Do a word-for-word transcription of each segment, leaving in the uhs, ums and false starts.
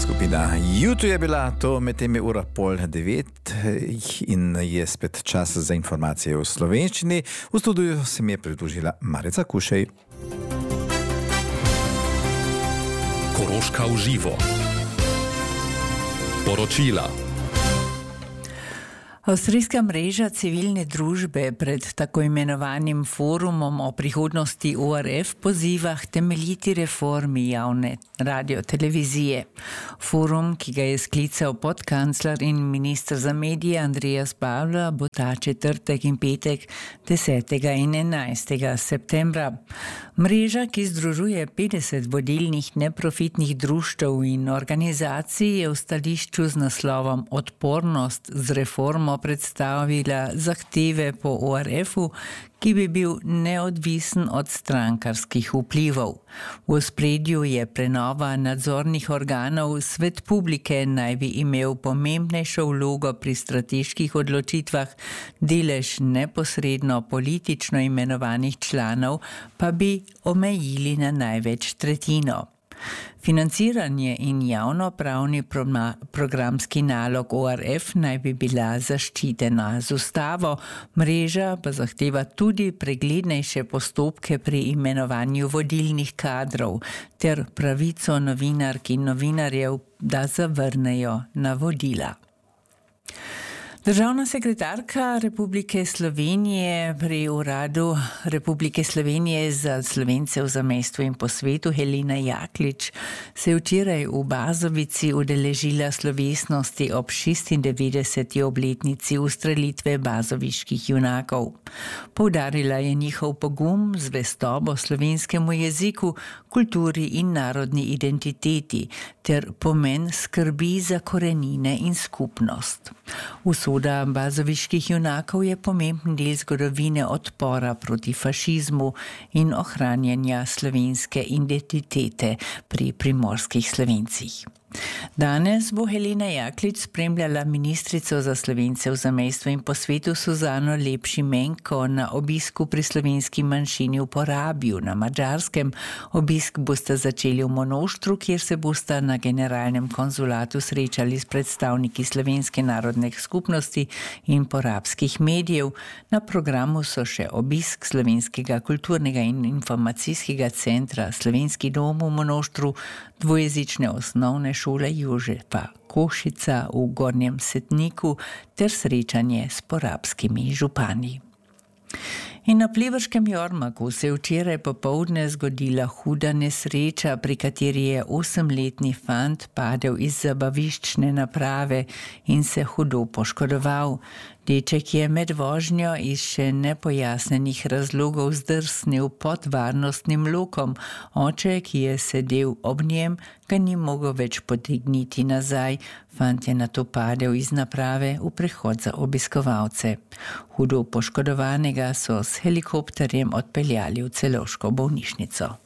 Skupina YouTube je bila, to med tem je ura pol devet in je spet čas za informacije v slovenščini. V studiu se mi je pridružila Marica Kušej. Koroška v živo. Poročila. Avstrijska mreža civilne družbe pred tako imenovanim forumom o prihodnosti O R F poziva k temeljiti reformi javne radiotelevizije. Forum, ki ga je sklical podkancler in minister za medije Andreas Babler, bo ta četrtek in petek desetega in enajstega septembra. Mreža, ki združuje petdeset vodilnih neprofitnih društev in organizacij, je v stališču z naslovom Odpornost z reformo predstavila zahteve po O R F-u, ki bi bil neodvisen od strankarskih vplivov. V ospredju je prenova nadzornih organov, svet publike naj bi imel pomembnejšo vlogo pri strateških odločitvah, delež neposredno politično imenovanih članov pa bi omejili na največ tretjino. Financiranje in javnopravni programski nalog O R F naj bi bila zaščitena z ustavo, mreža pa zahteva tudi preglednejše postopke pri imenovanju vodilnih kadrov ter pravico novinark in novinarjev, da zavrnejo navodila. Državna sekretarka Republike Slovenije pri Uradu Republike Slovenije za Slovence v zamejstvu in po svetu Helena Jaklič se je včeraj v Bazovici udeležila slovesnosti ob šestindevetdeseti obletnici ustrelitve bazoviških junakov. Poudarila je njihov pogum, zvestobo slovenskemu jeziku, kulturi in narodni identiteti ter pomen skrbi za korenine in skupnost. Usoda bazoviških junakov je pomemben del zgodovine odpora proti fašizmu in ohranjanja slovenske identitete pri primorskih Slovencih. Danes bo Helena Jaklič spremljala ministrico za Slovence v zamejstvu in po svetu Suzano Lep Šimenko na obisku pri slovenski manjšini v Porabju na Madžarskem. Obisk bosta začeli v Monoštru, kjer se bosta na generalnem konzulatu srečali s predstavniki slovenske narodne skupnosti in porabskih medijev. Na programu so še obisk Slovenskega kulturnega in informacijskega centra, Slovenski dom v Monoštru, dvojezične osnovne šole Jožefa Košica v Gornjem Setniku ter srečanje s porabskimi župani. In na Plivrškem Jormaku se je včeraj popoldne zgodila huda nesreča, pri kateri je osemletni fant padel iz zabaviščne naprave in se hudo poškodoval. Deček je med vožnjo iz še nepojasnenih razlogov zdrsnil pod varnostnim lokom. Oče, ki je sedel ob njem, ga ni mogel več potegniti nazaj. Fant je nato padel iz naprave v prehod za obiskovalce. Hudo poškodovanega so s helikopterjem odpeljali v celovško bolnišnico.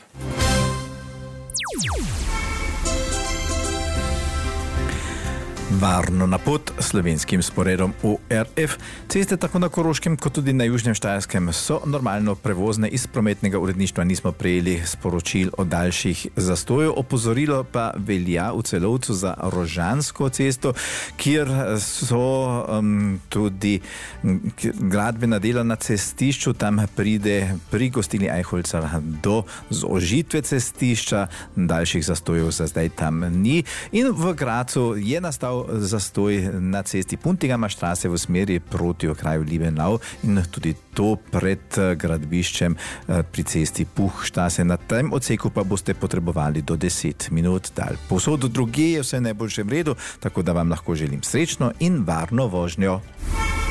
Varno na pot slovenskim sporedom O R F. Ceste tako na Koroškem kot tudi na Južnem Štajerskem so normalno prevozne. Iz prometnega uredništva nismo prejeli sporočil o daljših zastojev. Opozorilo pa velja v Celovcu za Rožansko cesto, kjer so um, tudi gradbena dela na cestišču. Tam pride pri gostilni Ajholcar do zožitve cestišča. Daljših zastojev za zdaj tam ni. In v Gracu je nastal zastoj na cesti Puntigama štrase v smeri proti okraju Liebenau in tudi to pred gradbiščem pri cesti Puh štrase. Na tem odseku pa boste potrebovali do deset minut dalj. Povsod drugje je vse najboljše v redu, tako da vam lahko želim srečno in varno vožnjo.